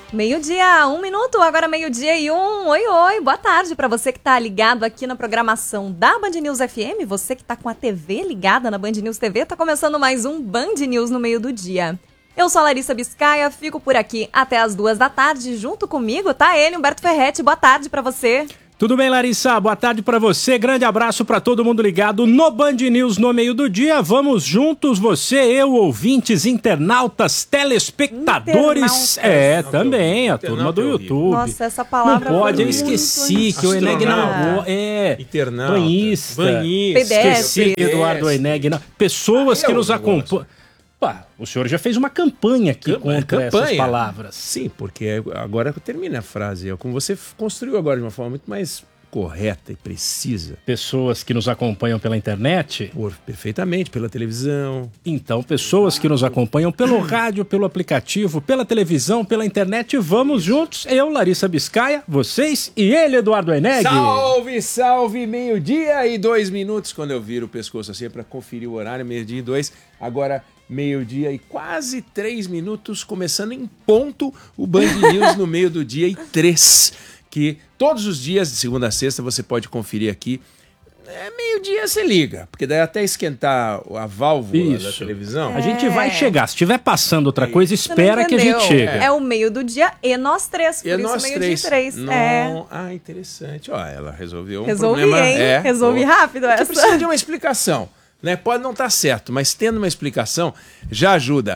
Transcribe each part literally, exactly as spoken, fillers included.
Meio-dia, um minuto, agora meio-dia e um. Oi, oi, boa tarde para você que tá ligado aqui na programação da Band News F M, você que tá com a T V ligada na Band News T V, tá começando mais um Band News no meio do dia. Eu sou a Larissa Biscaia, fico por aqui até as duas da tarde, junto comigo tá ele, Humberto Ferretti, boa tarde para você. Tudo bem, Larissa? Boa tarde pra você. Grande abraço pra todo mundo ligado no Band News no meio do dia. Vamos juntos, você, eu, ouvintes, internautas, telespectadores. Internautas. É, também, a turma do YouTube. Nossa, essa palavra não pode, eu esqueci que o Eneg não é internauta, banhista, banhista, esqueci que Eduardo Eneg não. Pessoas ah, que nos acompanham. Pá, o senhor já fez uma campanha aqui Camp contra campanha. essas palavras. Sim, porque agora termina a frase. É como você construiu agora de uma forma muito mais correta e precisa. Pessoas que nos acompanham pela internet? Por, perfeitamente, pela televisão. Então, pessoas que nos acompanham pelo rádio, pelo aplicativo, pela televisão, pela internet. Vamos juntos, eu, Larissa Biscaia, vocês e ele, Eduardo Eneg. Salve, salve, meio-dia e dois minutos. Quando eu viro o pescoço assim é para conferir o horário, meio-dia e dois. Agora... meio-dia e quase três minutos, começando em ponto o Band News no meio do dia e três, que todos os dias, de segunda a sexta, você pode conferir aqui. É meio-dia você liga, porque daí até esquentar a válvula Isso. da televisão. É. A gente vai chegar, se estiver passando outra é. coisa, espera que a gente chegue. É. é o meio do dia e nós três, por e isso nós meio três. dia três. Não... É. Ah, interessante. Ó, ela resolveu um Resolvi, problema. Hein? É, Resolvi ó. rápido essa. Você precisa de uma explicação. Né? Pode não estar certo, mas tendo uma explicação já ajuda.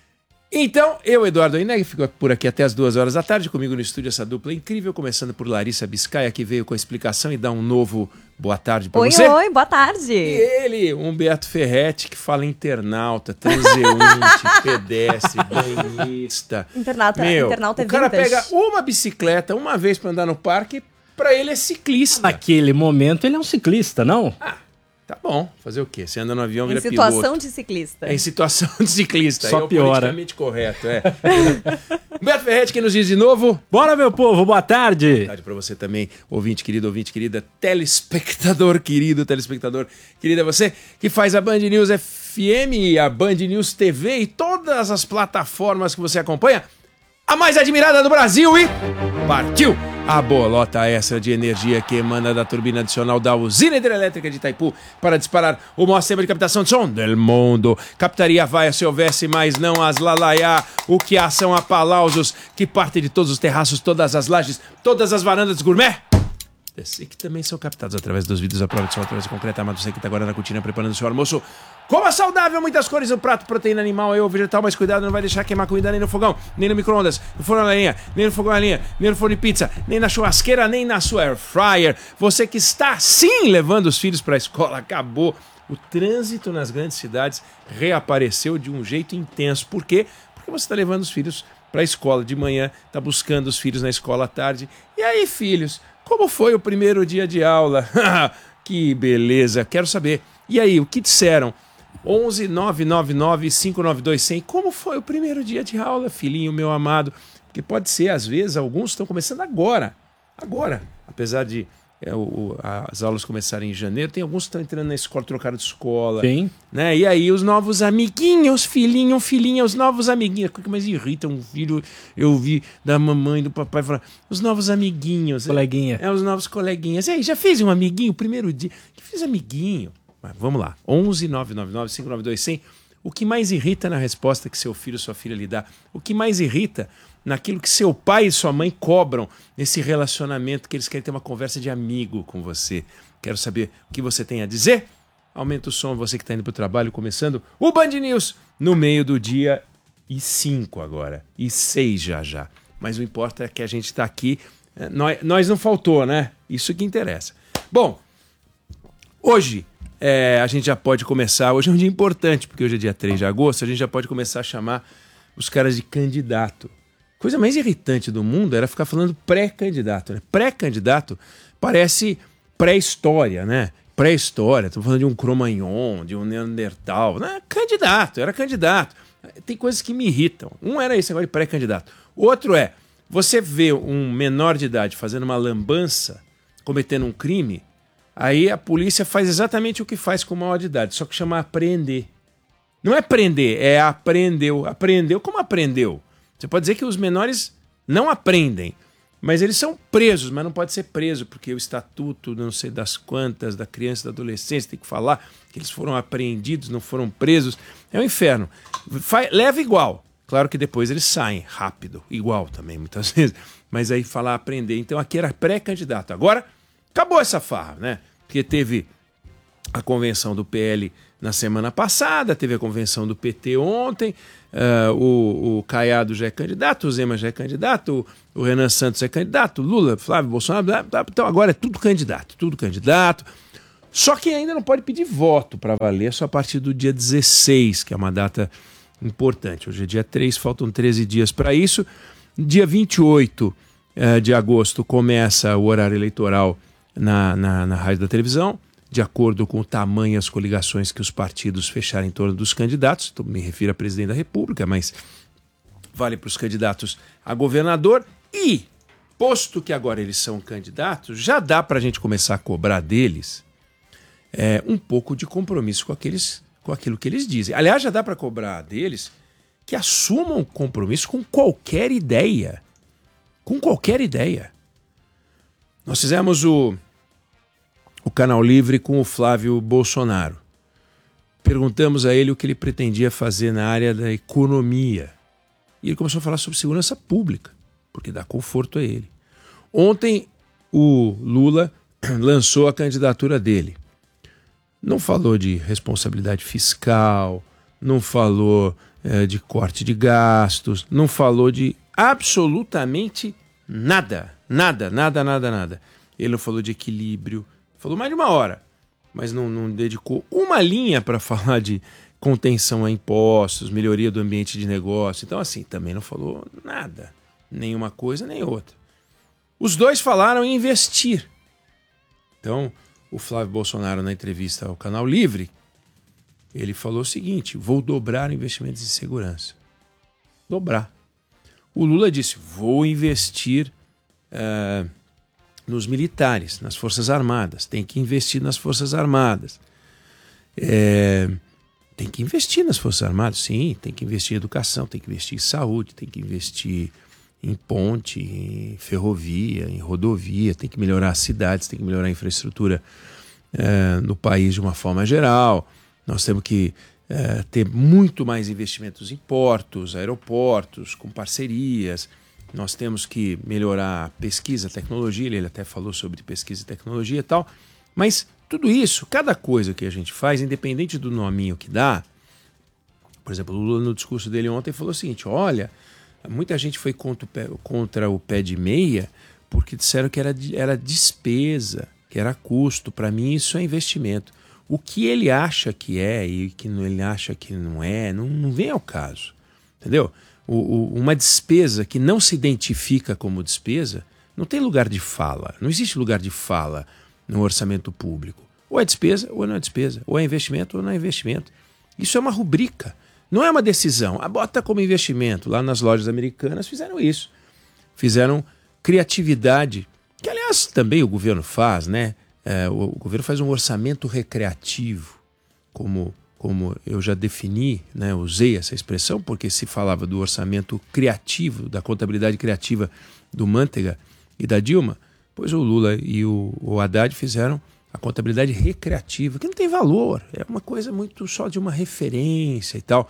Então, eu, Eduardo Eneg, fico por aqui até as duas horas da tarde, comigo no estúdio essa dupla incrível, começando por Larissa Biscaia, que veio com a explicação e dá um novo boa tarde para você. Oi, oi, boa tarde. E ele, Humberto Ferretti, que fala internauta, transeunte, pedestre, banhista. Internauta, Meu, internauta é o cara vintage. pega uma bicicleta uma vez para andar no parque, para ele é ciclista. Naquele momento ele é um ciclista, não? Ah. Tá bom, fazer o quê? Você anda no avião, vira piloto. Em situação de ciclista. É em situação de ciclista. Só é o piora. politicamente correto, é. Humberto Ferretti, que nos diz de novo. Bora, meu povo, boa tarde. Boa tarde pra você também, ouvinte querido, ouvinte querida, telespectador querido, telespectador querida, você que faz a Band News F M, a Band News T V e todas as plataformas que você acompanha. A mais admirada do Brasil e... partiu! A bolota essa de energia que emana da turbina adicional da usina hidrelétrica de Itaipu para disparar o maior sistema de captação de som del mundo. Captaria vaia se houvesse, mas não as lalaiá. O que há são aplausos que partem de todos os terraços, todas as lajes, todas as varandas gourmet. E que também são captados através dos vídeos à prova de som, através do concreto amado. Você que está agora na cortina preparando o seu almoço. Coma saudável, muitas cores, o prato, proteína animal ou vegetal, mas cuidado, não vai deixar queimar comida nem no fogão, nem no micro-ondas, no forno a lenha, nem no fogão a lenha, nem no forno de pizza, nem na churrasqueira, nem na sua air fryer. Você que está, sim, levando os filhos para a escola, acabou. O trânsito nas grandes cidades reapareceu de um jeito intenso. Por quê? Porque você está levando os filhos para a escola de manhã, está buscando os filhos na escola à tarde. E aí, filhos, como foi o primeiro dia de aula? Que beleza, quero saber. E aí, o que disseram? onze nove nove nove cinco nove dois zero zero. Como foi o primeiro dia de aula, filhinho meu amado? Porque pode ser, às vezes, alguns estão começando agora. Agora. Apesar de é, o, as aulas começarem em janeiro, tem alguns que estão entrando na escola, trocaram de escola. Sim. Né? E aí, os novos amiguinhos, filhinho, filhinha, os novos amiguinhos. O que mais irrita um filho, eu vi da mamãe, do papai, falar, os novos amiguinhos. Coleguinha. É, é, os novos coleguinhas. E aí, já fez um amiguinho, primeiro dia? Que fez amiguinho? Mas vamos lá, onze nove nove nove cinco nove dois zero zero. O que mais irrita na resposta que seu filho ou sua filha lhe dá? O que mais irrita naquilo que seu pai e sua mãe cobram nesse relacionamento que eles querem ter uma conversa de amigo com você? Quero saber o que você tem a dizer? Aumenta o som, você que está indo para o trabalho, começando o Band News no meio do dia e cinco agora, e seis já já. Mas o importa é que a gente está aqui, nós, nós não faltou, né? Isso que interessa. Bom, hoje... É, a gente já pode começar, hoje é um dia importante, porque hoje é dia três de agosto, a gente já pode começar a chamar os caras de candidato. Coisa mais irritante do mundo era ficar falando pré-candidato, né? Pré-candidato parece pré-história, né? Pré-história, estou falando de um Cro-Magnon, de um Neandertal, né? Candidato, era candidato. Tem coisas que me irritam. Um era esse agora de pré-candidato. Outro é, você vê um menor de idade fazendo uma lambança, cometendo um crime, aí a polícia faz exatamente o que faz com o maior de idade, só que chama apreender. Não é prender, é apreendeu. Apreendeu, como apreendeu? Você pode dizer que os menores não aprendem, mas eles são presos, mas não pode ser preso, porque o estatuto, não sei das quantas, da criança e da adolescência, tem que falar que eles foram apreendidos, não foram presos. É um inferno. Fa- leva igual. Claro que depois eles saem rápido, igual também, muitas vezes. Mas aí falar aprender. Então aqui era pré-candidato. Agora, acabou essa farra, né? Porque teve a convenção do P L na semana passada, teve a convenção do P T ontem, uh, o, o Caiado já é candidato, o Zema já é candidato, o, o Renan Santos é candidato, Lula, Flávio Bolsonaro, blá, blá, então agora é tudo candidato, tudo candidato. Só que ainda não pode pedir voto para valer só a partir do dia dezesseis, que é uma data importante. Hoje é dia três, faltam treze dias para isso. Dia vinte e oito uh, de agosto começa o horário eleitoral na, na, na rádio da televisão, de acordo com o tamanho e as coligações que os partidos fecharem em torno dos candidatos. Então, me refiro a presidente da República, mas vale para os candidatos a governador. E, posto que agora eles são candidatos, já dá para a gente começar a cobrar deles é, um pouco de compromisso com, aqueles, com aquilo que eles dizem. Aliás, já dá para cobrar deles que assumam compromisso com qualquer ideia. Com qualquer ideia. Nós fizemos o... o Canal Livre com o Flávio Bolsonaro. Perguntamos a ele o que ele pretendia fazer na área da economia. E ele começou a falar sobre segurança pública, porque dá conforto a ele. Ontem, o Lula lançou a candidatura dele. Não falou de responsabilidade fiscal, não falou eh, de corte de gastos, não falou de absolutamente nada. Nada, nada, nada, nada. Ele não falou de equilíbrio. Falou mais de uma hora, mas não, não dedicou uma linha para falar de contenção a impostos, melhoria do ambiente de negócio. Então, assim, também não falou nada. Nenhuma coisa, nem outra. Os dois falaram em investir. Então, o Flávio Bolsonaro, na entrevista ao Canal Livre, ele falou o seguinte: vou dobrar investimentos em segurança. Dobrar. O Lula disse: vou investir... Uh, nos militares, nas Forças Armadas. Tem que investir nas Forças Armadas. É, tem que investir nas Forças Armadas, sim. Tem que investir em educação, tem que investir em saúde, tem que investir em ponte, em ferrovia, em rodovia, tem que melhorar as cidades, tem que melhorar a infraestrutura é, no país de uma forma geral. Nós temos que é, ter muito mais investimentos em portos, aeroportos, com parcerias. Nós temos que melhorar a pesquisa, a tecnologia, ele até falou sobre pesquisa e tecnologia e tal, mas tudo isso, cada coisa que a gente faz, independente do nominho que dá, por exemplo, o Lula no discurso dele ontem falou o seguinte: olha, muita gente foi contra o pé, contra o pé de meia porque disseram que era, era despesa, que era custo. Para mim isso é investimento. O que ele acha que é e que ele acha que não é, não, não vem ao caso, entendeu? O, o, uma despesa que não se identifica como despesa não tem lugar de fala. Não existe lugar de fala no orçamento público. Ou é despesa ou não é despesa. Ou é investimento ou não é investimento. Isso é uma rubrica. Não é uma decisão. Ah, bota como investimento. Lá nas lojas americanas fizeram isso. Fizeram criatividade, que aliás também o governo faz, né? É, o, o governo faz um orçamento recreativo, como... como eu já defini, né, usei essa expressão, porque se falava do orçamento criativo, da contabilidade criativa do Manteiga e da Dilma, pois o Lula e o, o Haddad fizeram a contabilidade recreativa, que não tem valor, é uma coisa muito só de uma referência e tal.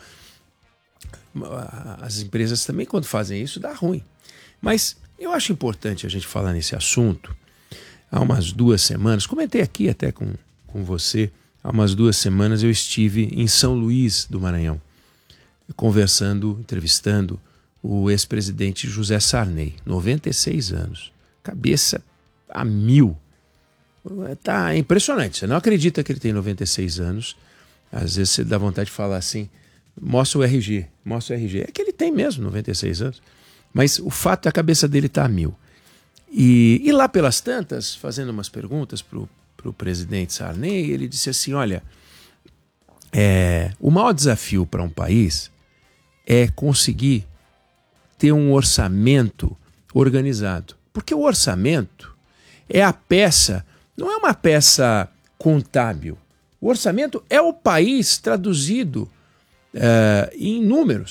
As empresas também, quando fazem isso, dá ruim. Mas eu acho importante a gente falar nesse assunto. Há umas duas semanas, comentei aqui até com, com você, há umas duas semanas eu estive em São Luís do Maranhão, conversando, entrevistando o ex-presidente José Sarney, noventa e seis anos, cabeça a mil. Tá impressionante, você não acredita que ele tem noventa e seis anos, às vezes você dá vontade de falar assim, mostra o R G, mostra o R G. É que ele tem mesmo noventa e seis anos, mas o fato é que a cabeça dele tá a mil. E, e lá pelas tantas, fazendo umas perguntas para o para o presidente Sarney, ele disse assim, olha, é, o maior desafio para um país é conseguir ter um orçamento organizado. Porque o orçamento é a peça, não é uma peça contábil. O orçamento é o país traduzido é, em números.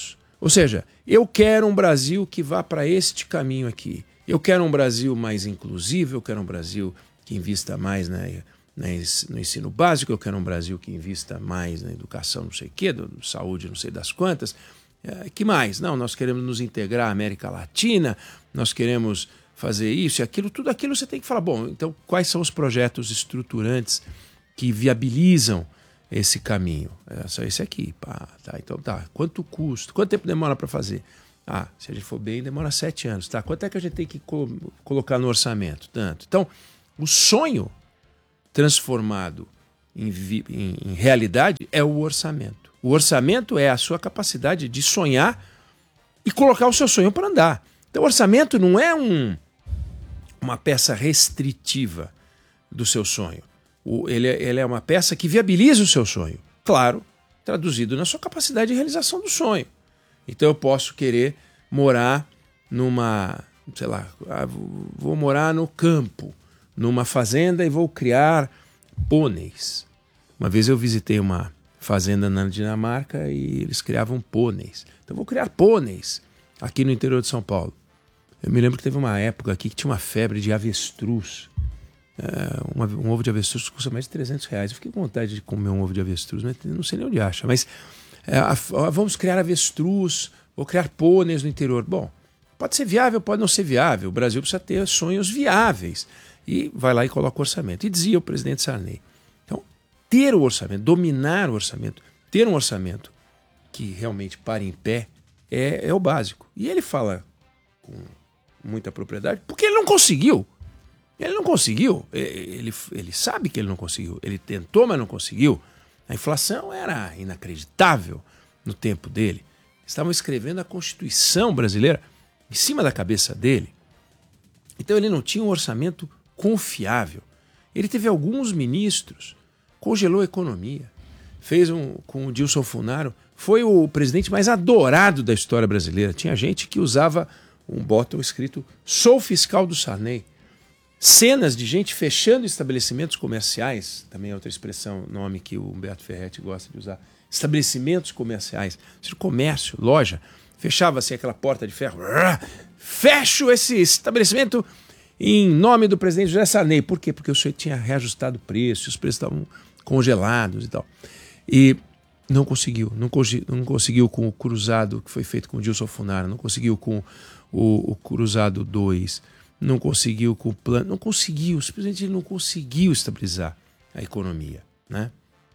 Ou seja, eu quero um Brasil que vá para este caminho aqui. Eu quero um Brasil mais inclusivo, eu quero um Brasil que invista mais na, na, no ensino básico, eu quero um Brasil que invista mais na educação, não sei o quê, do, saúde, não sei das quantas. É, que mais? Não, nós queremos nos integrar à América Latina, nós queremos fazer isso e aquilo, tudo aquilo você tem que falar, bom, então quais são os projetos estruturantes que viabilizam esse caminho? É só esse aqui, pá, tá, então tá, quanto custa, quanto tempo demora para fazer? Ah, se a gente for bem, demora sete anos, tá, quanto é que a gente tem que co- colocar no orçamento? Tanto. Então, o sonho transformado em, vi- em, em realidade é o orçamento. O orçamento é a sua capacidade de sonhar e colocar o seu sonho para andar. Então, o orçamento não é um, uma peça restritiva do seu sonho. O, ele, é, ele é uma peça que viabiliza o seu sonho. Claro, traduzido na sua capacidade de realização do sonho. Então, eu posso querer morar numa, sei lá, vou morar no campo, numa fazenda e vou criar pôneis. Uma vez eu visitei uma fazenda na Dinamarca e eles criavam pôneis. Então, eu vou criar pôneis aqui no interior de São Paulo. Eu me lembro que teve uma época aqui que tinha uma febre de avestruz. É, uma, um ovo de avestruz custa mais de trezentos reais. Eu fiquei com vontade de comer um ovo de avestruz, mas não sei nem onde acha. Mas é, a, a, vamos criar avestruz, vou criar pôneis no interior. Bom, pode ser viável, pode não ser viável. O Brasil precisa ter sonhos viáveis. E vai lá e coloca o orçamento. E dizia o presidente Sarney. Então, ter o orçamento, dominar o orçamento, ter um orçamento que realmente pare em pé é, é o básico. E ele fala com muita propriedade, porque ele não conseguiu. Ele não conseguiu. Ele, ele sabe que ele não conseguiu. Ele tentou, mas não conseguiu. A inflação era inacreditável no tempo dele. Estavam escrevendo a Constituição brasileira em cima da cabeça dele. Então ele não tinha um orçamento confiável. Ele teve alguns ministros, congelou a economia, fez um com o Dilson Funaro, foi o presidente mais adorado da história brasileira. Tinha gente que usava um botão escrito "Sou fiscal do Sarney". Cenas de gente fechando estabelecimentos comerciais, também é outra expressão, nome que o Humberto Ferretti gosta de usar. Estabelecimentos comerciais, comércio, loja, fechava-se aquela porta de ferro. Fecho esse estabelecimento em nome do presidente José Sarney. Por quê? Porque o senhor tinha reajustado o preço, os preços estavam congelados e tal. E não conseguiu, não, consi- não conseguiu com o cruzado que foi feito com o Dilson Funaro, não conseguiu com o, o cruzado dois, não conseguiu com o plano, não conseguiu, simplesmente ele não conseguiu estabilizar a economia, né?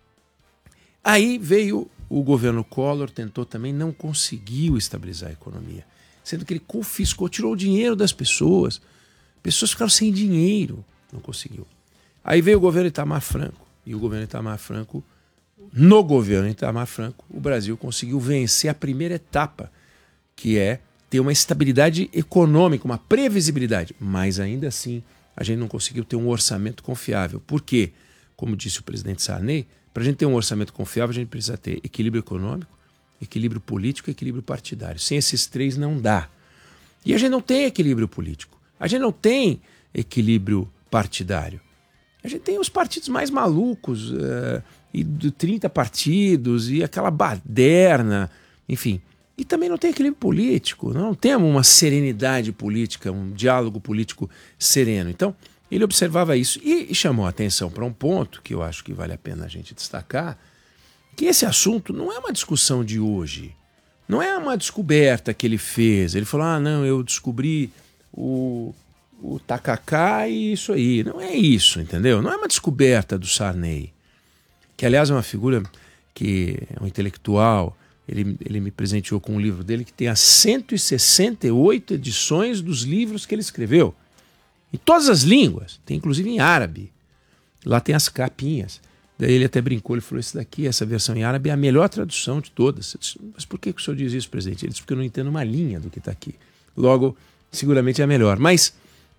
Aí veio o governo Collor, tentou também, não conseguiu estabilizar a economia, sendo que ele confiscou, tirou o dinheiro das pessoas, pessoas ficaram sem dinheiro, não conseguiu. Aí veio o governo Itamar Franco, e o governo Itamar Franco, no governo Itamar Franco, o Brasil conseguiu vencer a primeira etapa, que é ter uma estabilidade econômica, uma previsibilidade, mas ainda assim a gente não conseguiu ter um orçamento confiável. Por quê? Como disse o presidente Sarney, para a gente ter um orçamento confiável, a gente precisa ter equilíbrio econômico, equilíbrio político e equilíbrio partidário. Sem esses três não dá. E a gente não tem equilíbrio político, a gente não tem equilíbrio partidário. A gente tem os partidos mais malucos, uh, e de trinta partidos, e aquela baderna, enfim. E também não tem equilíbrio político, não temos uma serenidade política, um diálogo político sereno. Então, ele observava isso e chamou a atenção para um ponto que eu acho que vale a pena a gente destacar, que esse assunto não é uma discussão de hoje, não é uma descoberta que ele fez. Ele falou, ah, não, eu descobri o, o tacacá e isso aí. Não é isso, entendeu? Não é uma descoberta do Sarney, que aliás é uma figura que é um intelectual. Ele, ele me presenteou com um livro dele que tem as cento e sessenta e oito edições dos livros que ele escreveu. Em todas as línguas, tem inclusive em árabe. Lá tem as capinhas. Daí ele até brincou, ele falou, esse daqui, essa versão em árabe é a melhor tradução de todas. Eu disse, mas por que o senhor diz isso, presidente? Ele disse, porque eu não entendo uma linha do que está aqui. Logo, seguramente é a melhor. Mas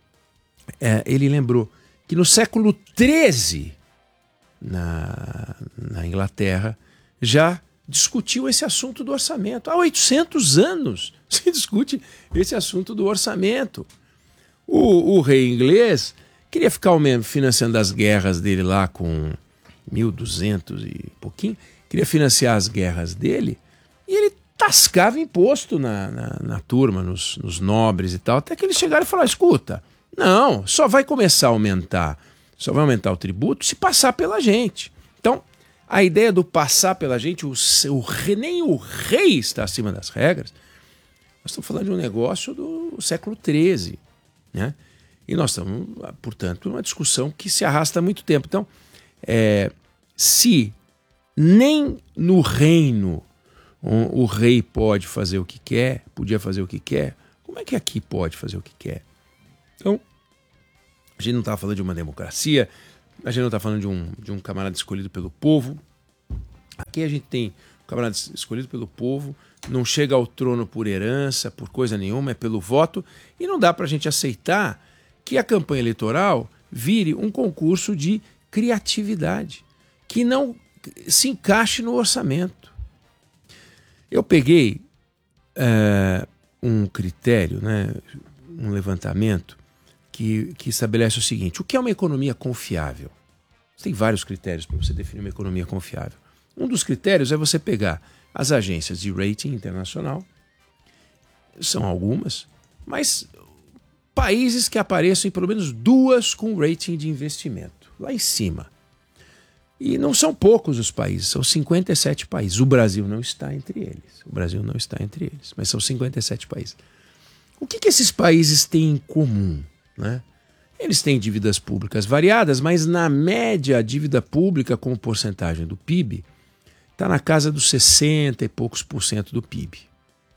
é, ele lembrou que no século treze, na, na Inglaterra, já discutiu esse assunto do orçamento. Há oitocentos anos se discute esse assunto do orçamento. O, o rei inglês queria ficar o mesmo financiando as guerras dele lá com mil e duzentos e pouquinho, queria financiar as guerras dele, e ele lascava imposto na, na, na turma, nos, nos nobres e tal, até que eles chegaram e falaram, escuta, não, só vai começar a aumentar, só vai aumentar o tributo se passar pela gente. Então, a ideia do passar pela gente, o, o, nem o rei está acima das regras. Nós estamos falando de um negócio do século treze, né? E nós estamos, portanto, numa discussão que se arrasta há muito tempo. Então, é, se nem no reino o, o rei pode fazer o que quer, podia fazer o que quer, como é que aqui pode fazer o que quer? Então, a gente não está falando de uma democracia, a gente não está falando de um, de um camarada escolhido pelo povo. Aqui a gente tem um camarada escolhido pelo povo, não chega ao trono por herança, por coisa nenhuma, é pelo voto, e não dá para a gente aceitar que a campanha eleitoral vire um concurso de criatividade, que não se encaixe no orçamento. Eu peguei uh, um critério, né, um levantamento, que, que estabelece o seguinte: o que é uma economia confiável? Tem vários critérios para você definir uma economia confiável. Um dos critérios é você pegar as agências de rating internacional, são algumas, mas países que apareçam em pelo menos duas com rating de investimento, lá em cima. E não são poucos os países, são cinquenta e sete países. O Brasil não está entre eles. O Brasil não está entre eles, mas são cinquenta e sete países. O que, que esses países têm em comum, né? Eles têm dívidas públicas variadas, mas na média a dívida pública como porcentagem do P I B está na casa dos sessenta e poucos por cento do P I B.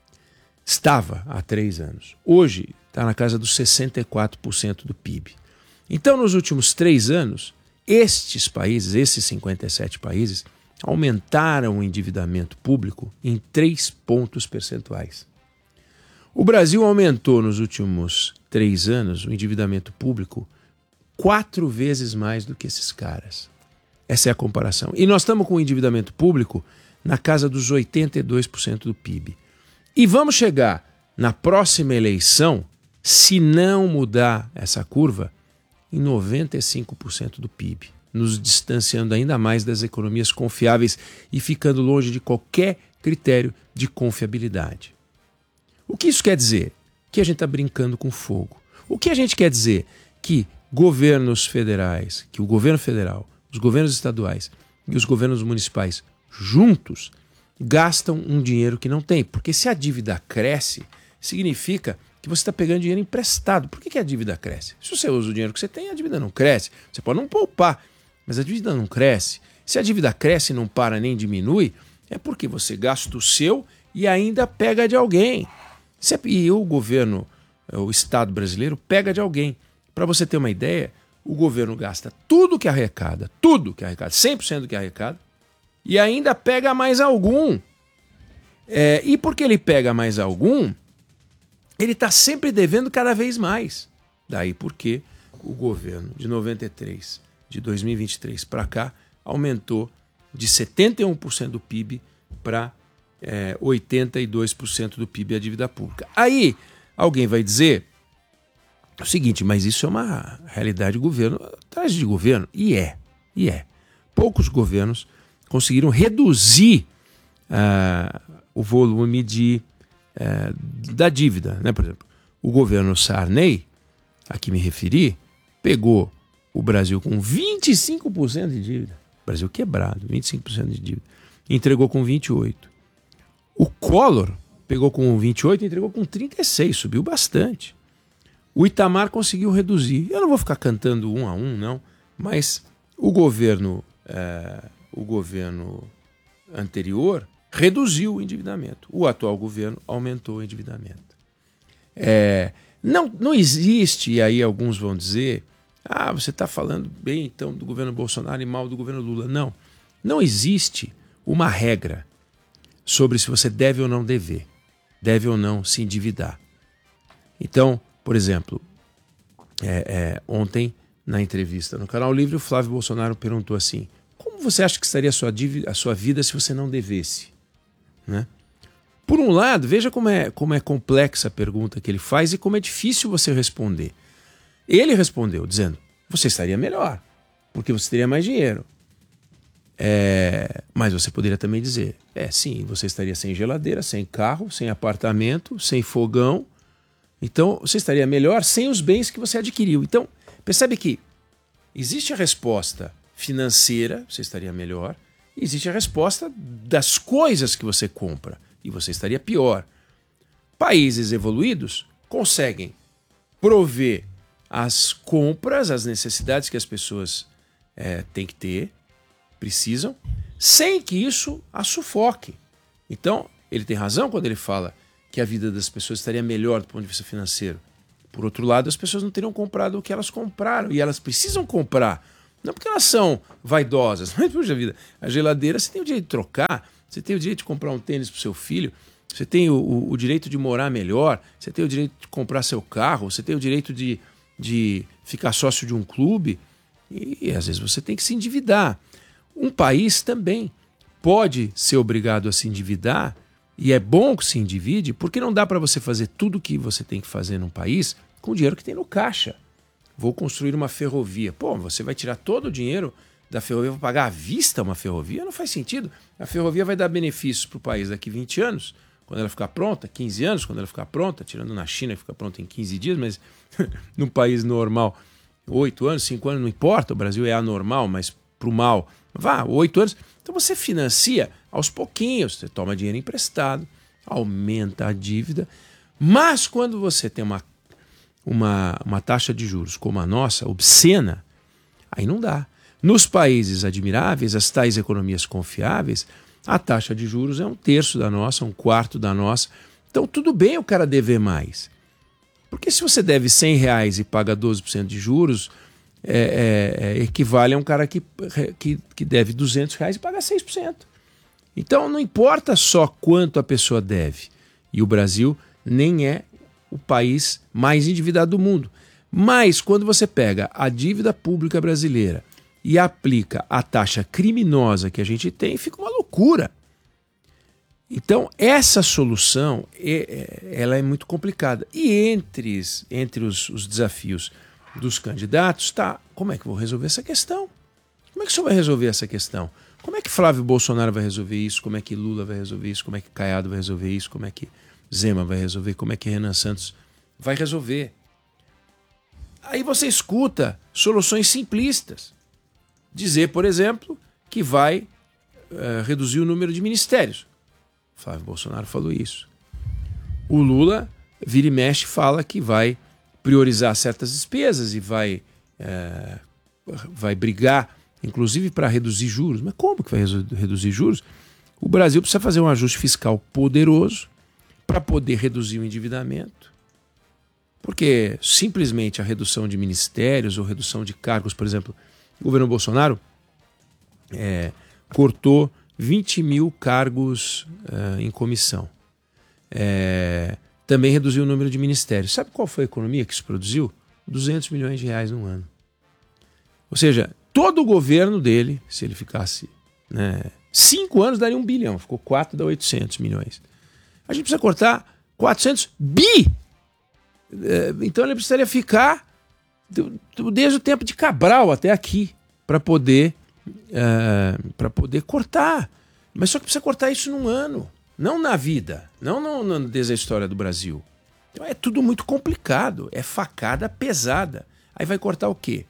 Estava há três anos. Hoje está na casa dos sessenta e quatro por cento do P I B. Então, nos últimos três anos, estes países, esses cinquenta e sete países, aumentaram o endividamento público em três pontos percentuais. O Brasil aumentou nos últimos três anos o endividamento público quatro vezes mais do que esses caras. Essa é a comparação. E nós estamos com o endividamento público na casa dos oitenta e dois por cento do P I B. E vamos chegar na próxima eleição, se não mudar essa curva, em noventa e cinco por cento do P I B, nos distanciando ainda mais das economias confiáveis e ficando longe de qualquer critério de confiabilidade. O que isso quer dizer? Que a gente está brincando com fogo. O que a gente quer dizer? Que governos federais, que o governo federal, os governos estaduais e os governos municipais juntos gastam um dinheiro que não tem. Porque se a dívida cresce, significa que você está pegando dinheiro emprestado. Por que, que a dívida cresce? Se você usa o dinheiro que você tem, a dívida não cresce. Você pode não poupar, mas a dívida não cresce. Se a dívida cresce e não para nem diminui, é porque você gasta o seu e ainda pega de alguém. E o governo, o Estado brasileiro, pega de alguém. Para você ter uma ideia, o governo gasta tudo que arrecada, tudo que arrecada, cem por cento do que arrecada, e ainda pega mais algum. É, e porque ele pega mais algum, ele está sempre devendo cada vez mais. Daí porque o governo de noventa e três, de dois mil e vinte e três para cá, aumentou de setenta e um por cento do P I B para é, oitenta e dois por cento do P I B a dívida pública. Aí alguém vai dizer o seguinte, mas isso é uma realidade de governo atrás de governo. E é, e é. Poucos governos conseguiram reduzir uh, o volume de É, da dívida, né? Por exemplo, o governo Sarney, a que me referi, pegou o Brasil com vinte e cinco por cento de dívida, Brasil quebrado, vinte e cinco por cento de dívida, e entregou com vinte e oito por cento. O Collor pegou com vinte e oito por cento e entregou com trinta e seis por cento, subiu bastante. O Itamar conseguiu reduzir. Eu não vou ficar cantando um a um, não, mas o governo, é, o governo anterior reduziu o endividamento. O atual governo aumentou o endividamento. É, não, não existe, e aí alguns vão dizer, ah, você está falando bem então do governo Bolsonaro e mal do governo Lula. Não, não existe uma regra sobre se você deve ou não dever, deve ou não se endividar. Então, por exemplo, é, é, ontem na entrevista no Canal Livre, o Flávio Bolsonaro perguntou assim, como você acha que estaria a sua, dívida, a sua vida se você não devesse? Né? Por um lado, veja como é, como é complexa a pergunta que ele faz e como é difícil você responder. Ele respondeu dizendo, você estaria melhor, porque você teria mais dinheiro. É, mas você poderia também dizer, é sim, você estaria sem geladeira, sem carro, sem apartamento, sem fogão. Então você estaria melhor sem os bens que você adquiriu. Então percebe que existe a resposta financeira, você estaria melhor, e existe a resposta das coisas que você compra, e você estaria pior. Países evoluídos conseguem prover as compras, as necessidades que as pessoas é, têm que ter, precisam, sem que isso a sufoque. Então, ele tem razão quando ele fala que a vida das pessoas estaria melhor do ponto de vista financeiro. Por outro lado, as pessoas não teriam comprado o que elas compraram, e elas precisam comprar. Não porque elas são vaidosas, mas, puxa vida, a geladeira você tem o direito de trocar, você tem o direito de comprar um tênis para o seu filho, você tem o, o, o direito de morar melhor, você tem o direito de comprar seu carro, você tem o direito de, de ficar sócio de um clube, e, e às vezes você tem que se endividar. Um país também pode ser obrigado a se endividar, e é bom que se endivide, porque não dá para você fazer tudo o que você tem que fazer num país com o dinheiro que tem no caixa. Vou construir uma ferrovia. Pô, você vai tirar todo o dinheiro da ferrovia para pagar à vista uma ferrovia? Não faz sentido. A ferrovia vai dar benefícios para o país daqui vinte anos, quando ela ficar pronta, quinze anos, quando ela ficar pronta, tirando na China que fica pronta em quinze dias, mas num país normal, oito anos, cinco anos, não importa, o Brasil é anormal, mas para o mal, vá, oito anos. Então você financia aos pouquinhos, você toma dinheiro emprestado, aumenta a dívida, mas quando você tem uma, uma, uma taxa de juros como a nossa, obscena, aí não dá. Nos países admiráveis, as tais economias confiáveis, a taxa de juros é um terço da nossa, um quarto da nossa. Então tudo bem o cara dever mais. Porque se você deve cem reais e paga doze por cento de juros, é, é, é, equivale a um cara que, que, que deve duzentos reais e paga seis por cento. Então não importa só quanto a pessoa deve. E o Brasil nem é o país mais endividado do mundo. Mas quando você pega a dívida pública brasileira e aplica a taxa criminosa que a gente tem, fica uma loucura. Então, essa solução é, ela é muito complicada. E entre, entre os, os desafios dos candidatos, tá, como é que eu vou resolver essa questão? Como é que o senhor vai resolver essa questão? Como é que Flávio Bolsonaro vai resolver isso? Como é que Lula vai resolver isso? Como é que Caiado vai resolver isso? Como é que Zema vai resolver? Como é que Renan Santos vai resolver? Aí você escuta soluções simplistas. Dizer, por exemplo, que vai uh, reduzir o número de ministérios. Flávio Bolsonaro falou isso. O Lula, vira e mexe, fala que vai priorizar certas despesas e vai, uh, vai brigar, inclusive, para reduzir juros. Mas como que vai reduzir juros? O Brasil precisa fazer um ajuste fiscal poderoso para poder reduzir o endividamento. Porque simplesmente a redução de ministérios ou redução de cargos, por exemplo, o governo Bolsonaro é, cortou vinte mil cargos uh, em comissão. É, também reduziu o número de ministérios. Sabe qual foi a economia que isso produziu? duzentos milhões de reais no ano. Ou seja, todo o governo dele, se ele ficasse né, cinco anos, daria um bilhão. Ficou quatro, dá oitocentos milhões. A gente precisa cortar quatrocentos bi. É, então ele precisaria ficar desde o tempo de Cabral até aqui para poder, uh, para poder cortar. Mas só que precisa cortar isso num ano, não na vida, não no, no, desde a história do Brasil. Então é tudo muito complicado, é facada pesada. Aí vai cortar o quê?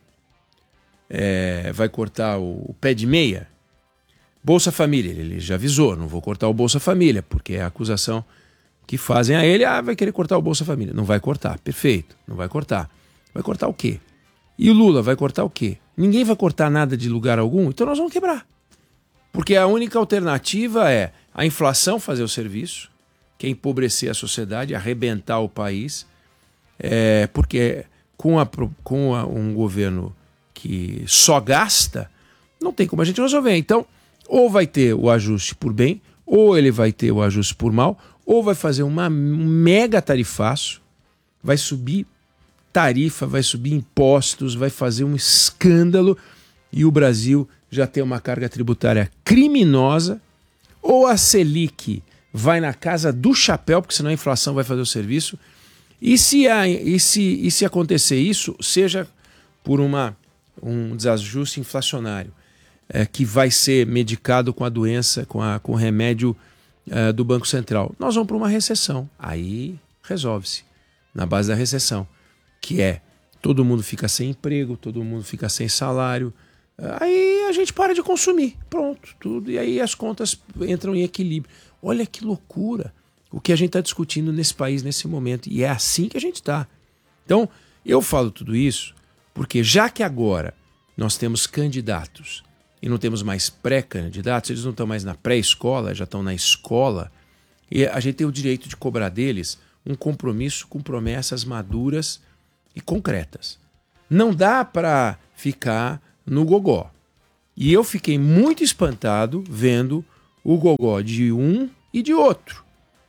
É, vai cortar o, o pé de meia? Bolsa Família, ele já avisou, não vou cortar o Bolsa Família, porque é a acusação que fazem a ele, ah, vai querer cortar o Bolsa Família. Não vai cortar, perfeito, não vai cortar. Vai cortar o quê? E o Lula vai cortar o quê? Ninguém vai cortar nada de lugar algum, então nós vamos quebrar. Porque a única alternativa é a inflação fazer o serviço, que é empobrecer a sociedade, arrebentar o país, é, porque com, a, com a, um governo que só gasta, não tem como a gente resolver. Então, ou vai ter o ajuste por bem, ou ele vai ter o ajuste por mal, ou vai fazer uma, um mega tarifaço, vai subir tarifa, vai subir impostos, vai fazer um escândalo e o Brasil já tem uma carga tributária criminosa, ou a Selic vai na casa do chapéu, porque senão a inflação vai fazer o serviço, e se, a, e se, e se acontecer isso, seja por uma, um desajuste inflacionário, é, que vai ser medicado com a doença, com, a, com o remédio é, do Banco Central. Nós vamos para uma recessão. Aí resolve-se, na base da recessão, que é todo mundo fica sem emprego, todo mundo fica sem salário, aí a gente para de consumir, pronto, tudo, e aí as contas entram em equilíbrio. Olha que loucura o que a gente está discutindo nesse país, nesse momento, e é assim que a gente está. Então, eu falo tudo isso porque já que agora nós temos candidatos e não temos mais pré-candidatos, eles não estão mais na pré-escola, já estão na escola, e a gente tem o direito de cobrar deles um compromisso com promessas maduras e concretas. Não dá para ficar no gogó. E eu fiquei muito espantado vendo o gogó de um e de outro.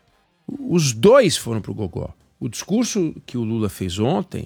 Os dois foram para o gogó. O discurso que o Lula fez ontem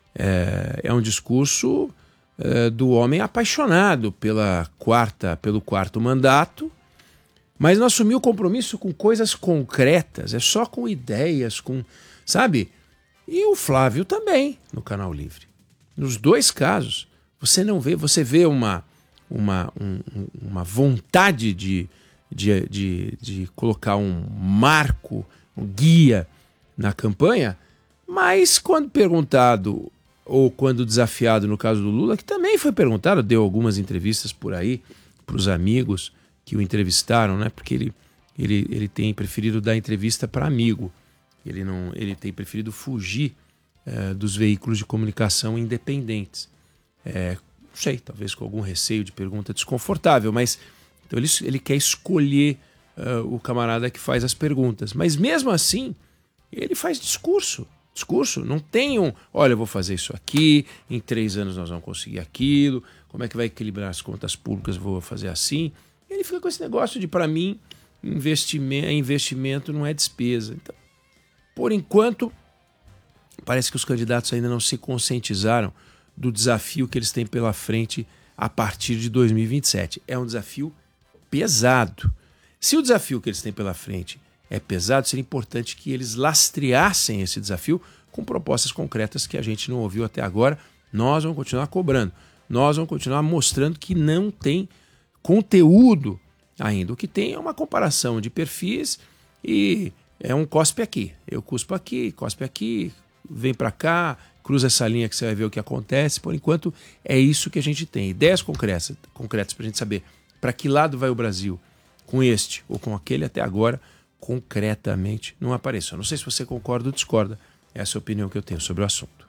é, é um discurso é, do homem apaixonado pela quarta, pelo quarto mandato, mas não assumiu compromisso com coisas concretas, é só com ideias, com, sabe? E o Flávio também, no Canal Livre. Nos dois casos, você não vê, você vê uma, uma, um, uma vontade de, de, de, de colocar um marco, um guia na campanha, mas quando perguntado, ou quando desafiado no caso do Lula, que também foi perguntado, deu algumas entrevistas por aí para os amigos que o entrevistaram, né? Porque ele, ele, ele tem preferido dar entrevista para amigo. Ele, não, ele tem preferido fugir é, dos veículos de comunicação independentes. É, não sei, talvez com algum receio de pergunta desconfortável, mas então ele, ele quer escolher uh, o camarada que faz as perguntas. Mas mesmo assim, ele faz discurso. Discurso, não tem um, olha, eu vou fazer isso aqui, em três anos nós vamos conseguir aquilo, como é que vai equilibrar as contas públicas, vou fazer assim. Ele fica com esse negócio de, para mim, investimento, investimento não é despesa. Então, por enquanto, parece que os candidatos ainda não se conscientizaram do desafio que eles têm pela frente a partir de dois mil e vinte e sete. É um desafio pesado. Se o desafio que eles têm pela frente é pesado, seria importante que eles lastreassem esse desafio com propostas concretas que a gente não ouviu até agora. Nós vamos continuar cobrando. Nós vamos continuar mostrando que não tem conteúdo ainda. O que tem é uma comparação de perfis e é um cospe aqui. Eu cuspo aqui, cospe aqui, vem para cá, cruza essa linha que você vai ver o que acontece. Por enquanto, é isso que a gente tem. Ideias concretas, concretas para a gente saber para que lado vai o Brasil com este ou com aquele até agora, concretamente não apareceu. Não sei se você concorda ou discorda. Essa é a opinião que eu tenho sobre o assunto.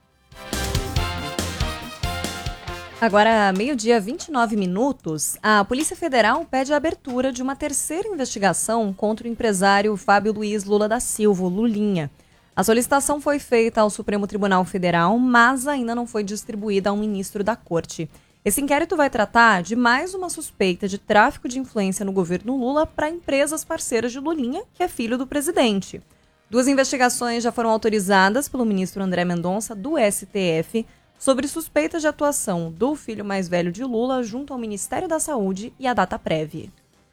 Agora, meio-dia, vinte e nove minutos, a Polícia Federal pede a abertura de uma terceira investigação contra o empresário Fábio Luiz Lula da Silva, Lulinha. A solicitação foi feita ao Supremo Tribunal Federal, mas ainda não foi distribuída ao ministro da Corte. Esse inquérito vai tratar de mais uma suspeita de tráfico de influência no governo Lula para empresas parceiras de Lulinha, que é filho do presidente. Duas investigações já foram autorizadas pelo ministro André Mendonça, do S T F, sobre suspeitas de atuação do filho mais velho de Lula junto ao Ministério da Saúde e à Dataprev.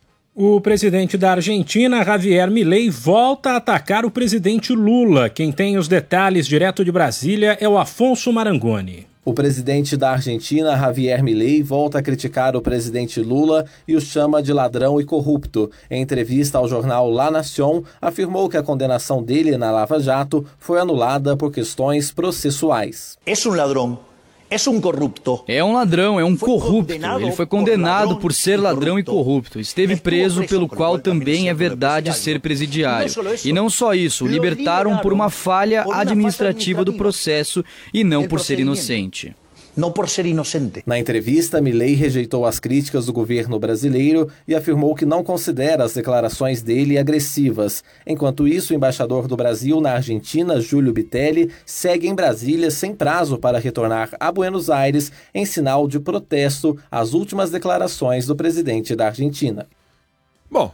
O presidente da Argentina, Javier Milei, volta a atacar o presidente Lula. Quem tem os detalhes direto de Brasília é o Afonso Marangoni. O presidente da Argentina, Javier Milei, volta a criticar o presidente Lula e o chama de ladrão e corrupto. Em entrevista ao jornal La Nación, afirmou que a condenação dele na Lava Jato foi anulada por questões processuais. É um ladrão. É um corrupto. É um ladrão, é um corrupto. Ele foi condenado por ser ladrão e corrupto. Esteve preso, pelo qual também é verdade ser presidiário. E não só isso, o libertaram por uma falha administrativa do processo e não por ser inocente. Não por ser inocente. Na entrevista, Milei rejeitou as críticas do governo brasileiro e afirmou que não considera as declarações dele agressivas. Enquanto isso, o embaixador do Brasil na Argentina, Júlio Bitelli, segue em Brasília sem prazo para retornar a Buenos Aires em sinal de protesto às últimas declarações do presidente da Argentina. Bom,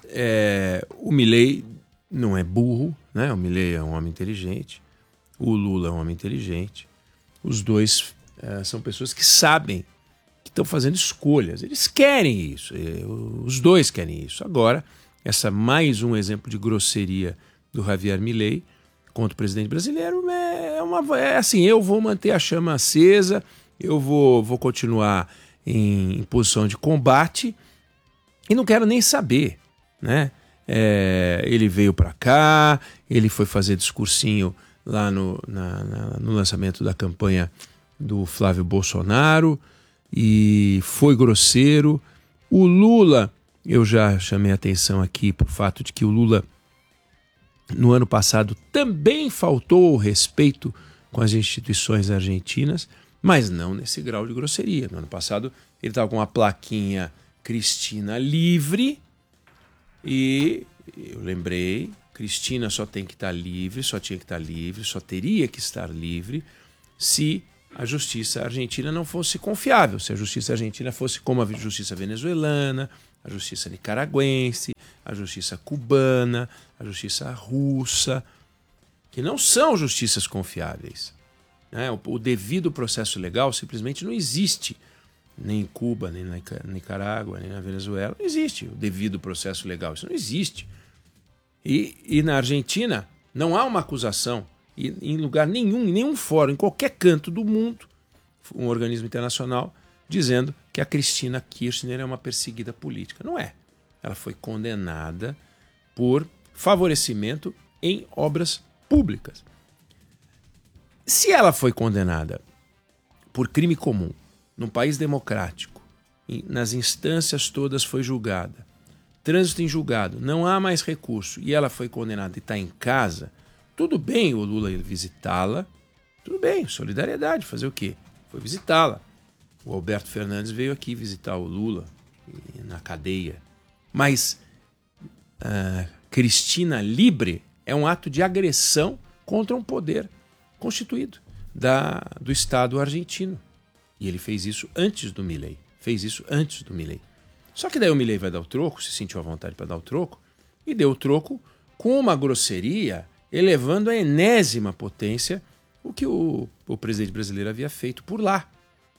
é, o Milei não é burro, né? O Milei é um homem inteligente, o Lula é um homem inteligente, os dois É, são pessoas que sabem que estão fazendo escolhas. Eles querem isso. Os dois querem isso. Agora, essa mais um exemplo de grosseria do Javier Milei contra o presidente brasileiro é, uma, é assim, eu vou manter a chama acesa, eu vou, vou continuar em, em posição de combate e não quero nem saber, né? É, ele veio para cá, ele foi fazer discursinho lá no, na, na, no lançamento da campanha do Flávio Bolsonaro e foi grosseiro. O Lula, eu já chamei a atenção aqui para o fato de que o Lula, no ano passado, também faltou o respeito com as instituições argentinas, mas não nesse grau de grosseria. No ano passado, ele estava com uma plaquinha Cristina livre e eu lembrei, Cristina só tem que estar livre, só tinha que estar livre, só teria que estar livre se a justiça argentina não fosse confiável, se a justiça argentina fosse como a justiça venezuelana, a justiça nicaragüense, a justiça cubana, a justiça russa, que não são justiças confiáveis. Né? O, o devido processo legal simplesmente não existe, nem em Cuba, nem na Nicarágua, nem na Venezuela. Não existe o devido processo legal, isso não existe. E, e na Argentina não há uma acusação, e, em lugar nenhum, em nenhum fórum, em qualquer canto do mundo, um organismo internacional dizendo que a Cristina Kirchner é uma perseguida política. Não é. Ela foi condenada por favorecimento em obras públicas. Se ela foi condenada por crime comum, num país democrático, nas instâncias todas foi julgada, trânsito em julgado, não há mais recurso, e ela foi condenada e está em casa, tudo bem o Lula ir visitá-la, tudo bem, solidariedade, fazer o quê? Foi visitá-la. O Alberto Fernandes veio aqui visitar o Lula na cadeia. Mas uh, Cristina Libre é um ato de agressão contra um poder constituído da, do Estado argentino. E ele fez isso antes do Milei. Fez isso antes do Milei. Só que daí o Milei vai dar o troco, se sentiu à vontade para dar o troco, e deu o troco com uma grosseria, elevando a enésima potência o que o, o presidente brasileiro havia feito por lá.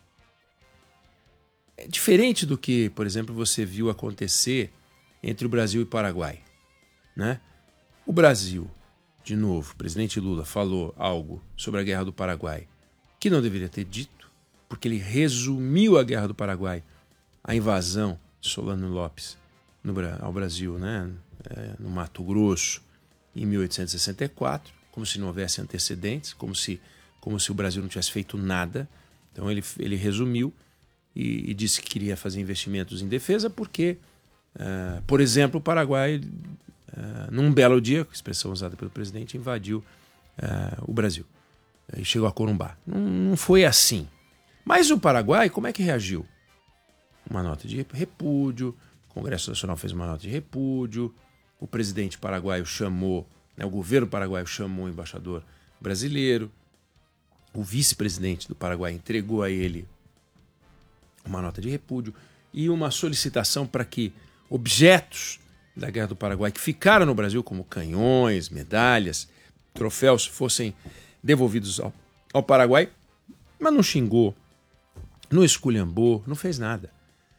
É diferente do que, por exemplo, você viu acontecer entre o Brasil e o Paraguai. Né? O Brasil, de novo, o presidente Lula falou algo sobre a Guerra do Paraguai que não deveria ter dito, porque ele resumiu a Guerra do Paraguai, a invasão de Solano Lopes no, ao Brasil, né? É, no Mato Grosso, em mil oitocentos e sessenta e quatro, como se não houvesse antecedentes, como se, como se o Brasil não tivesse feito nada. Então ele, ele resumiu e, e disse que queria fazer investimentos em defesa porque, uh, por exemplo, o Paraguai, uh, num belo dia, expressão usada pelo presidente, invadiu uh, o Brasil e chegou a Corumbá. Não, não foi assim. Mas o Paraguai, como é que reagiu? Uma nota de repúdio, o Congresso Nacional fez uma nota de repúdio, o presidente paraguaio chamou, né, o governo paraguaio chamou o embaixador brasileiro, o vice-presidente do Paraguai entregou a ele uma nota de repúdio e uma solicitação para que objetos da Guerra do Paraguai que ficaram no Brasil, como canhões, medalhas, troféus, fossem devolvidos ao, ao Paraguai, mas não xingou, não esculhambou, não fez nada.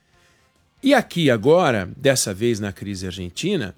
E aqui agora, dessa vez na crise argentina,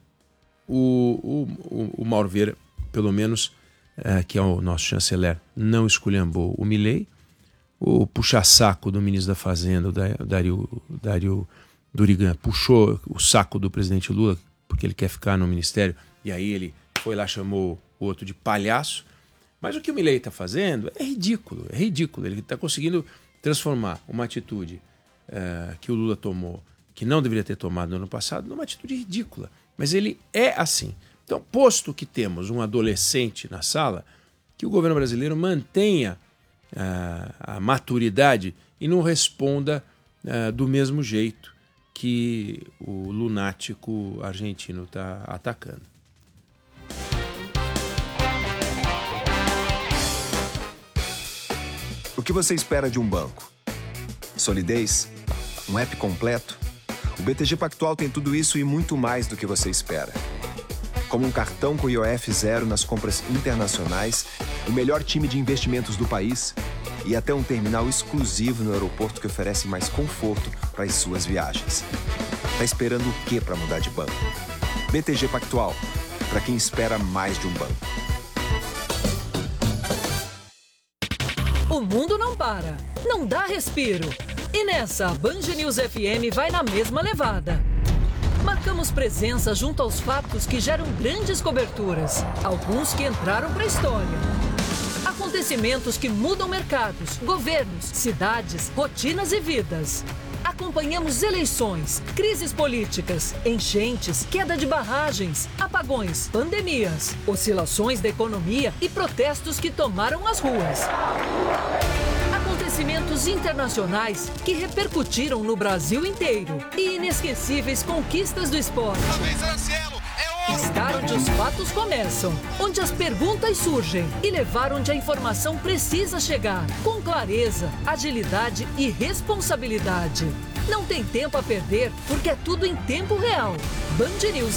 o, o, o Mauro Vieira, pelo menos, é, que é o nosso chanceler, não esculhambou o Milei. O puxa-saco do ministro da Fazenda, o Dario, Dario Durigan, puxou o saco do presidente Lula, porque ele quer ficar no ministério, e aí ele foi lá, chamou o outro de palhaço. Mas o que o Milei está fazendo é ridículo, é ridículo. Ele está conseguindo transformar uma atitude uh, que o Lula tomou, que não deveria ter tomado no ano passado, numa atitude ridícula. Mas ele é assim. Então, posto que temos um adolescente na sala, que o governo brasileiro mantenha uh, a maturidade e não responda uh, do mesmo jeito que o lunático argentino está atacando. O que você espera de um banco? Solidez? Um app completo? O B T G Pactual tem tudo isso e muito mais do que você espera. Como um cartão com I O F zero nas compras internacionais, o melhor time de investimentos do país e até um terminal exclusivo no aeroporto que oferece mais conforto para as suas viagens. Tá esperando o quê para mudar de banco? B T G Pactual, para quem espera mais de um banco. O mundo não para, não dá respiro. E nessa, a Band News F M vai na mesma levada. Marcamos presença junto aos fatos que geram grandes coberturas, alguns que entraram para a história. Acontecimentos que mudam mercados, governos, cidades, rotinas e vidas. Acompanhamos eleições, crises políticas, enchentes, queda de barragens, apagões, pandemias, oscilações da economia e protestos que tomaram as ruas. Acontecimentos internacionais que repercutiram no Brasil inteiro e inesquecíveis conquistas do esporte. Estar onde os fatos começam, onde as perguntas surgem e levar onde a informação precisa chegar, com clareza, agilidade e responsabilidade. Não tem tempo a perder, porque é tudo em tempo real. Band News